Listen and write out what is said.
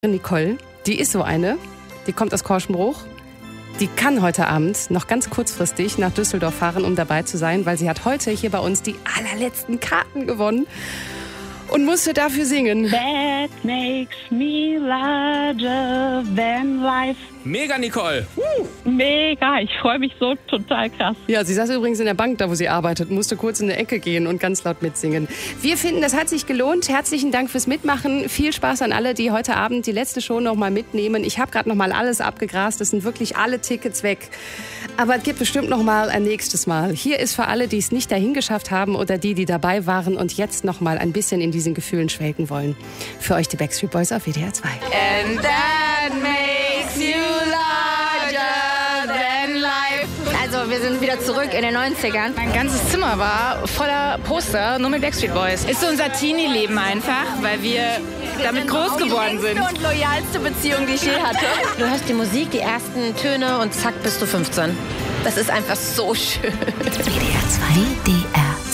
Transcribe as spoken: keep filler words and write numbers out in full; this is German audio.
Nicole, die ist so eine, die kommt aus Korschenbruch. Die kann heute Abend noch ganz kurzfristig nach Düsseldorf fahren, um dabei zu sein, weil sie hat heute hier bei uns die allerletzten Karten gewonnen und musste dafür singen. That makes me larger than life. Mega, Nicole! Uh, mega, ich freue mich so total krass. Ja, sie saß übrigens in der Bank, da wo sie arbeitet, musste kurz in die Ecke gehen und ganz laut mitsingen. Wir finden, das hat sich gelohnt. Herzlichen Dank fürs Mitmachen. Viel Spaß an alle, die heute Abend die letzte Show noch mal mitnehmen. Ich habe gerade noch mal alles abgegrast. Es sind wirklich alle Tickets weg. Aber es gibt bestimmt noch mal ein nächstes Mal. Hier ist für alle, die es nicht dahin geschafft haben oder die, die dabei waren und jetzt noch mal ein bisschen in diesen Gefühlen schwelgen wollen. Für euch die Backstreet Boys auf W D R zwei. And that makes you larger than life. Also wir sind wieder zurück in den neunzigern. Mein ganzes Zimmer war voller Poster, nur mit Backstreet Boys. Ist so unser Teenie-Leben einfach, weil wir damit groß geworden sind. Die längste und loyalste Beziehung, die ich je hatte. Du hörst die Musik, die ersten Töne und zack, bist du fünfzehn. Das ist einfach so schön. W D R zwei. W D R